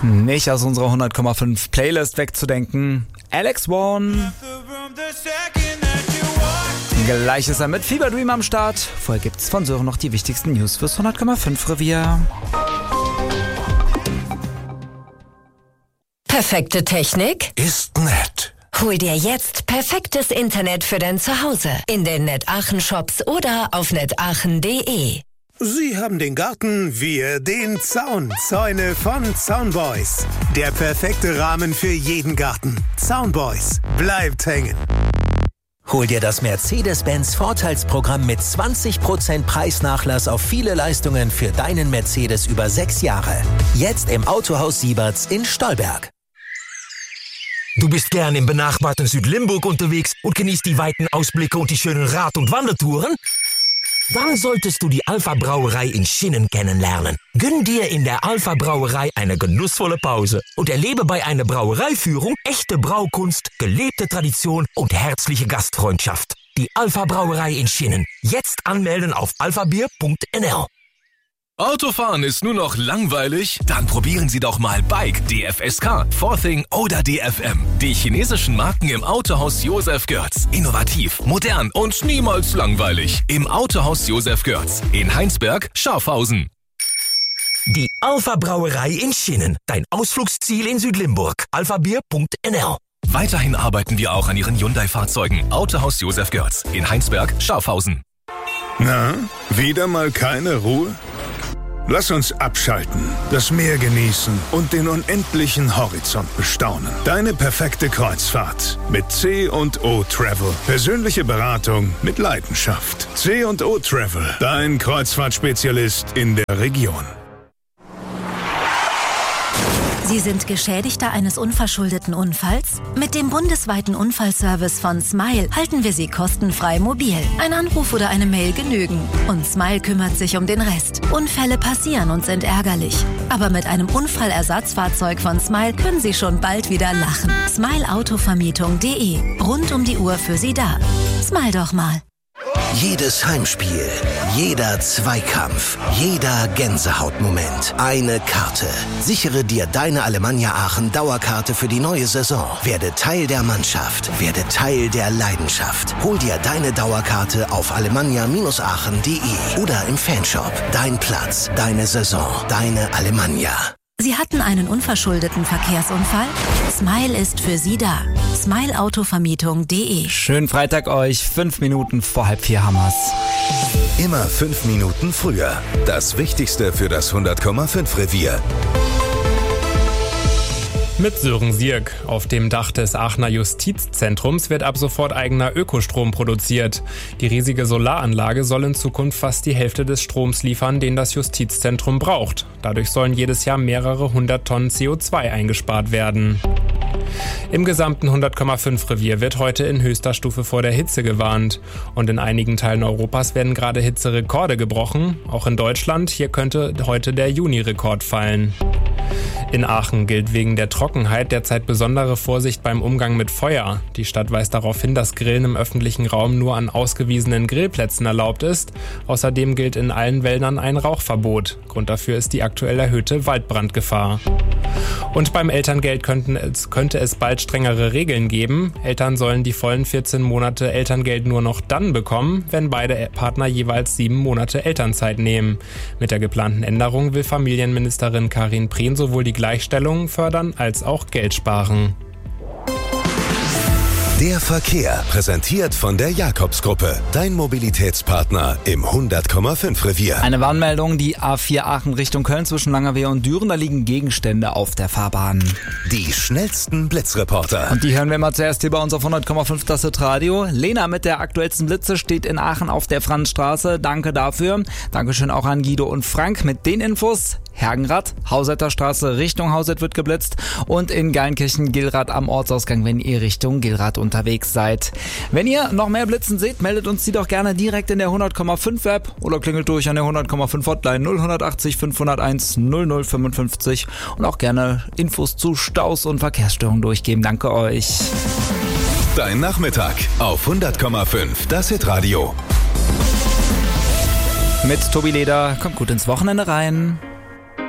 Nicht aus unserer 100,5 Playlist wegzudenken. Alex One. Gleich ist er mit Fever Dream am Start. Vorher gibt's von Sören noch die wichtigsten News fürs 100,5 Revier. Perfekte Technik ist nett. Hol dir jetzt perfektes Internet für dein Zuhause in den NetAachen-Shops oder auf netachen.de. Sie haben den Garten, wir den Zaun. Zäune von Zaunboys. Der perfekte Rahmen für jeden Garten. Zaunboys. Bleibt hängen. Hol dir das Mercedes-Benz Vorteilsprogramm mit 20% Preisnachlass auf viele Leistungen für deinen Mercedes über 6 Jahre. Jetzt im Autohaus Sieberts in Stolberg. Du bist gern im benachbarten Südlimburg unterwegs und genießt die weiten Ausblicke und die schönen Rad- und Wandertouren? Dann solltest du die Alpha Brauerei in Schinnen kennenlernen. Gönn dir in der Alpha Brauerei eine genussvolle Pause und erlebe bei einer Brauereiführung echte Braukunst, gelebte Tradition und herzliche Gastfreundschaft. Die Alpha Brauerei in Schinnen. Jetzt anmelden auf alphabier.nl. Autofahren ist nur noch langweilig? Dann probieren Sie doch mal Bike, DFSK, Forthing oder DFM. Die chinesischen Marken im Autohaus Josef Görz. Innovativ, modern und niemals langweilig. Im Autohaus Josef Görz. In Heinsberg, Schafhausen. Die Alpha Brauerei in Schinnen. Dein Ausflugsziel in Südlimburg. alphabier.nl. Weiterhin arbeiten wir auch an Ihren Hyundai-Fahrzeugen. Autohaus Josef Görz. In Heinsberg, Schafhausen. Na, wieder mal keine Ruhe? Lass uns abschalten, das Meer genießen und den unendlichen Horizont bestaunen. Deine perfekte Kreuzfahrt mit C&O Travel. Persönliche Beratung mit Leidenschaft. C&O Travel, dein Kreuzfahrtspezialist in der Region. Sie sind Geschädigter eines unverschuldeten Unfalls? Mit dem bundesweiten Unfallservice von Smile halten wir Sie kostenfrei mobil. Ein Anruf oder eine Mail genügen. Und Smile kümmert sich um den Rest. Unfälle passieren und sind ärgerlich. Aber mit einem Unfallersatzfahrzeug von Smile können Sie schon bald wieder lachen. Smileautovermietung.de. Rund um die Uhr für Sie da. Smile doch mal. Jedes Heimspiel, jeder Zweikampf, jeder Gänsehautmoment. Eine Karte. Sichere dir deine Alemannia Aachen Dauerkarte für die neue Saison. Werde Teil der Mannschaft. Werde Teil der Leidenschaft. Hol dir deine Dauerkarte auf alemannia-aachen.de oder im Fanshop. Dein Platz, deine Saison, deine Alemannia. Sie hatten einen unverschuldeten Verkehrsunfall? Smile ist für Sie da. Smileautovermietung.de. Schönen Freitag euch, 5 Minuten vor 3:30 haben wir's. Immer 5 Minuten früher. Das Wichtigste für das 100,5 Revier. Mit Sören Sierk. Auf dem Dach des Aachener Justizzentrums wird ab sofort eigener Ökostrom produziert. Die riesige Solaranlage soll in Zukunft fast die Hälfte des Stroms liefern, den das Justizzentrum braucht. Dadurch sollen jedes Jahr mehrere 100 Tonnen CO2 eingespart werden. Im gesamten 100,5 Revier wird heute in höchster Stufe vor der Hitze gewarnt. Und in einigen Teilen Europas werden gerade Hitzerekorde gebrochen. Auch in Deutschland, hier könnte heute der Juni-Rekord fallen. In Aachen gilt wegen der Trockenheit derzeit besondere Vorsicht beim Umgang mit Feuer. Die Stadt weist darauf hin, dass Grillen im öffentlichen Raum nur an ausgewiesenen Grillplätzen erlaubt ist. Außerdem gilt in allen Wäldern ein Rauchverbot. Grund dafür ist die aktuell erhöhte Waldbrandgefahr. Und beim Elterngeld könnte es bald strengere Regeln geben. Eltern sollen die vollen 14 Monate Elterngeld nur noch dann bekommen, wenn beide Partner jeweils 7 Monate Elternzeit nehmen. Mit der geplanten Änderung will Familienministerin Karin Prehn sowohl die Gleichstellung fördern als auch Geld sparen. Der Verkehr, präsentiert von der Jakobsgruppe, dein Mobilitätspartner im 100,5 Revier. Eine Warnmeldung, die A4 Aachen Richtung Köln zwischen Langerwehe und Düren, da liegen Gegenstände auf der Fahrbahn. Die schnellsten Blitzreporter. Und die hören wir mal zuerst hier bei uns auf 100,5 Das Hitradio. Lena mit der aktuellsten Blitze steht in Aachen auf der Franzstraße. Danke dafür. Dankeschön auch an Guido und Frank mit den Infos. Hergenrath, Hausetter Straße Richtung Hauset wird geblitzt und in Geilenkirchen Gilrath am Ortsausgang, wenn ihr Richtung Gilrath unterwegs seid. Wenn ihr noch mehr Blitzen seht, meldet uns die doch gerne direkt in der 100,5 App oder klingelt durch an der 100,5 Hotline 0180 501 0055 und auch gerne Infos zu Staus und Verkehrsstörungen durchgeben. Danke euch. Dein Nachmittag auf 100,5 Das Hitradio. Mit Tobi Leder kommt gut ins Wochenende rein.